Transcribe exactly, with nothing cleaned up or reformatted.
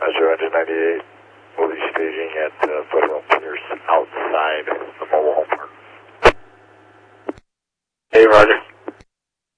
Metro Engine ninety-eight. We'll be staging at uh, Federal Pierce outside the mobile home park. Hey, Roger.